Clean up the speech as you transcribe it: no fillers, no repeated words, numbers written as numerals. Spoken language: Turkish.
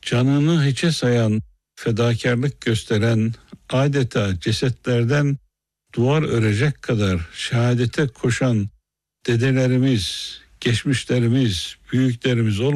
canını hiçe sayan, fedakarlık gösteren, adeta cesetlerden duvar örecek kadar şehadete koşan dedelerimiz, geçmişlerimiz, büyüklerimiz